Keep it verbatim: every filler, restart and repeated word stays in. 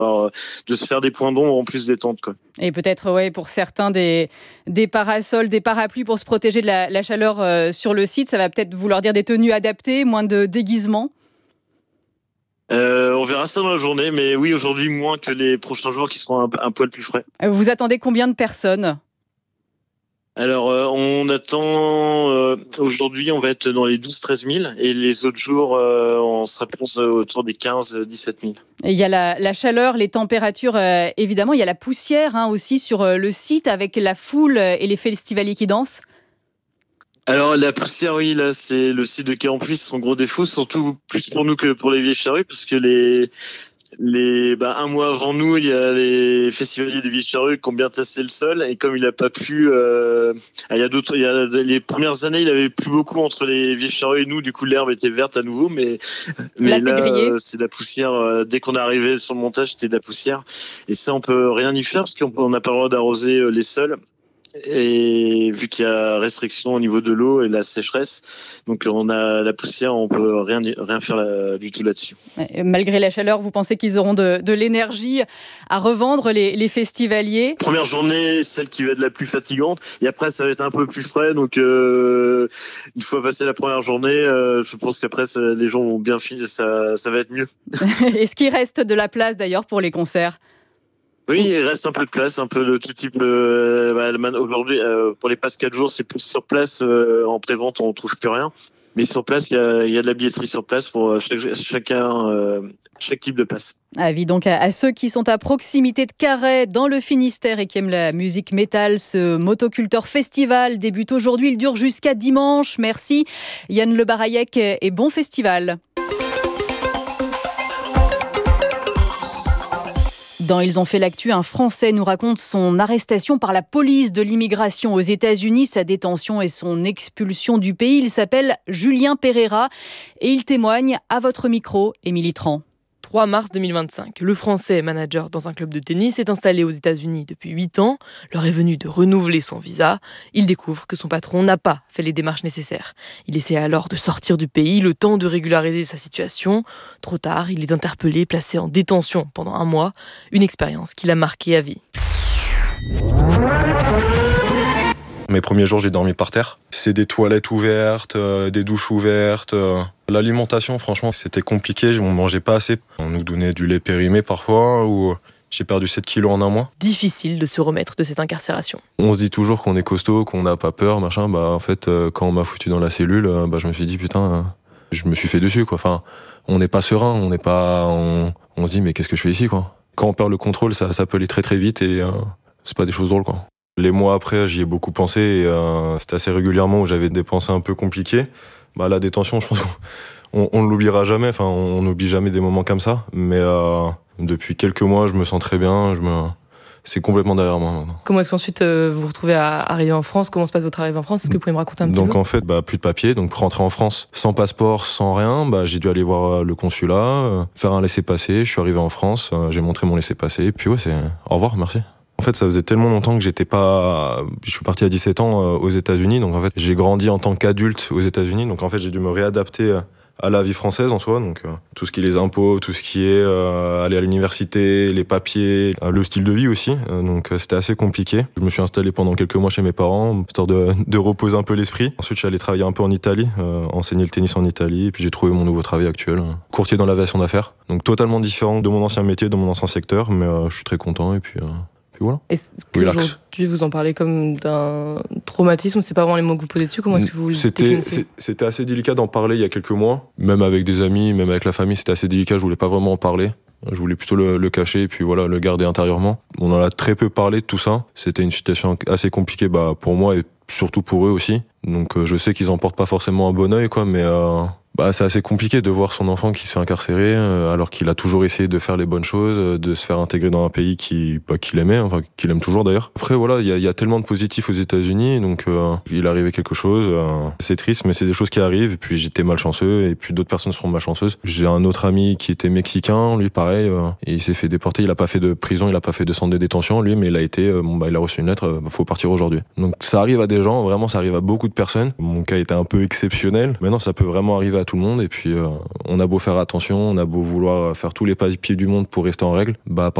euh, de se faire des points d'ombre en plus des tentes, quoi. Et peut-être, ouais, pour certains, des, des parasols, des parapluies pour se protéger de la, la chaleur euh, sur le site. Ça va peut-être vouloir dire des tenues adaptées, moins de déguisements. Euh, on verra ça dans la journée, mais oui, aujourd'hui, moins que les prochains jours qui seront un, un poil plus frais. Vous attendez combien de personnes ? Alors, euh, on attend, euh, aujourd'hui, on va être dans les douze treize mille, et les autres jours, euh, on sera plus autour des quinze dix-sept mille. Et il y a la, la chaleur, les températures, euh, évidemment. Il y a la poussière hein, aussi sur euh, le site, avec la foule et les festivaliers qui dansent. Alors, la poussière, oui, là, c'est le site de Quai en Puy, c'est son gros défaut, surtout plus pour nous que pour les Vieilles Charrues, parce que les, les, bah, un mois avant nous, il y a les festivaliers des Vieilles Charrues qui ont bien tassé le sol, et comme il a pas plu, euh, il y a d'autres, il y a les premières années, il avait plu beaucoup entre les Vieilles Charrues et nous, du coup, l'herbe était verte à nouveau, mais, mais là, là, c'est grillé. euh, c'est de la poussière, euh, dès qu'on est arrivé sur le montage, c'était de la poussière, et ça, on peut rien y faire, parce qu'on n'a pas le droit d'arroser euh, les sols. Et vu qu'il y a restriction au niveau de l'eau et la sécheresse, donc on a la poussière, on peut rien rien faire là, du tout là-dessus. Malgré la chaleur, vous pensez qu'ils auront de, de l'énergie à revendre, les, les festivaliers ? Première journée, celle qui va être la plus fatigante, et après ça va être un peu plus frais. Donc euh, une fois passé la première journée, euh, je pense qu'après ça, les gens vont bien finir, ça ça va être mieux. Est-ce qu'il reste de la place d'ailleurs pour les concerts ? Oui, il reste un peu de place, un peu de tout type. Euh, bah, aujourd'hui, euh, pour les passes quatre jours, c'est plus sur place. Euh, en pré-vente, on trouve plus rien. Mais sur place, il y a, il y a de la billetterie sur place pour chaque, chacun, euh, chaque type de passe. Avis donc à, à ceux qui sont à proximité de Carhaix, dans le Finistère, et qui aiment la musique métal. Ce Motoculteur Festival débute aujourd'hui. Il dure jusqu'à dimanche. Merci Yann Le Baraillec et bon festival. Dans Ils ont fait l'actu, un Français nous raconte son arrestation par la police de l'immigration aux États-Unis, sa détention et son expulsion du pays. Il s'appelle Julien Pereira et il témoigne à votre micro, Émilie Tran. trois mars deux mille vingt-cinq, le Français, manager dans un club de tennis, est installé aux États-Unis depuis huit ans. L'heure est venue de renouveler son visa. Il découvre que son patron n'a pas fait les démarches nécessaires. Il essaie alors de sortir du pays, le temps de régulariser sa situation. Trop tard, il est interpellé, placé en détention pendant un mois. Une expérience qui l'a marqué à vie. Mes premiers jours, j'ai dormi par terre. C'est des toilettes ouvertes, euh, des douches ouvertes. Euh. L'alimentation, franchement, c'était compliqué. On mangeait pas assez. On nous donnait du lait périmé parfois, ou j'ai perdu sept kilos en un mois. Difficile de se remettre de cette incarcération. On se dit toujours qu'on est costaud, qu'on n'a pas peur, machin. Bah, en fait, euh, quand on m'a foutu dans la cellule, euh, bah, je me suis dit, putain, euh, je me suis fait dessus, quoi. Enfin, on n'est pas serein, on n'est pas, on, on se dit, mais qu'est-ce que je fais ici, quoi. Quand on perd le contrôle, ça, ça peut aller très très vite et euh, c'est pas des choses drôles, quoi. Les mois après, j'y ai beaucoup pensé et euh, c'était assez régulièrement où j'avais des pensées un peu compliquées. Bah, la détention, je pense qu'on on l'oubliera jamais, enfin, on n'oublie jamais des moments comme ça. Mais euh, depuis quelques mois, je me sens très bien, je me... c'est complètement derrière moi maintenant. Comment est-ce qu'ensuite euh, vous vous retrouvez à arriver en France ? Comment se passe votre arrivée en France ? Est-ce que vous pouvez me raconter un petit donc, peu ? Donc en fait, bah, plus de papier, donc rentrer en France sans passeport, sans rien, bah, j'ai dû aller voir le consulat, euh, faire un laissez-passer, je suis arrivé en France, euh, j'ai montré mon laissez-passer, et puis ouais, c'est au revoir, merci. En fait, ça faisait tellement longtemps que j'étais pas... Je suis parti à dix-sept ans aux États-Unis, donc en fait, j'ai grandi en tant qu'adulte aux États-Unis, donc en fait, j'ai dû me réadapter à la vie française en soi, donc euh, tout ce qui est les impôts, tout ce qui est euh, aller à l'université, les papiers, euh, le style de vie aussi, euh, donc euh, c'était assez compliqué. Je me suis installé pendant quelques mois chez mes parents, histoire de, de reposer un peu l'esprit. Ensuite, je suis allé travailler un peu en Italie, euh, enseigner le tennis en Italie, et puis j'ai trouvé mon nouveau travail actuel, euh, courtier dans l'aviation d'affaires. Donc totalement différent de mon ancien métier, de mon ancien secteur, mais euh, je suis très content, et puis... Euh, Voilà. Est-ce qu'aujourd'hui vous en parlez comme d'un traumatisme ? C'est pas vraiment les mots que vous posez dessus. Comment est-ce que vous le définissez ? C'était assez délicat d'en parler il y a quelques mois. Même avec des amis, même avec la famille, c'était assez délicat. Je voulais pas vraiment en parler. Je voulais plutôt le, le cacher et puis voilà, le garder intérieurement. On en a très peu parlé de tout ça. C'était une situation assez compliquée bah, pour moi et surtout pour eux aussi. Donc euh, je sais qu'ils en portent pas forcément un bon œil, quoi, mais... Euh Bah, c'est assez compliqué de voir son enfant qui se fait incarcérer euh, alors qu'il a toujours essayé de faire les bonnes choses, euh, de se faire intégrer dans un pays qui, bah, qu'il aimait, enfin qu'il aime toujours d'ailleurs. Après voilà, il y a, y a tellement de positifs aux États-Unis, donc euh, il arrivait quelque chose. Euh, c'est triste, mais c'est des choses qui arrivent. Et puis j'étais malchanceux, et puis d'autres personnes seront malchanceuses. J'ai un autre ami qui était mexicain, lui pareil, euh, et il s'est fait déporter. Il a pas fait de prison, il a pas fait de centre de détention, lui, mais il a été, euh, bon bah il a reçu une lettre, euh, faut partir aujourd'hui. Donc ça arrive à des gens, vraiment ça arrive à beaucoup de personnes. Mon cas était un peu exceptionnel. Maintenant ça peut vraiment arriver à à tout le monde. Et puis, euh, on a beau faire attention, on a beau vouloir faire tous les papiers du monde pour rester en règle, bah,